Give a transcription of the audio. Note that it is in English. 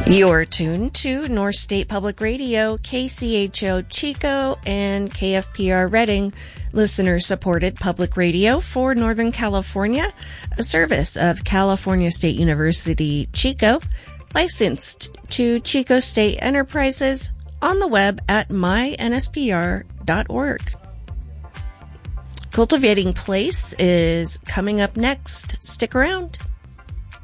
You're tuned to North State Public Radio, KCHO Chico, and KFPR Redding, listener-supported public radio for Northern California, a service of California State University, Chico, licensed to Chico State Enterprises, on the web at mynspr.org. Cultivating Place is coming up next. Stick around.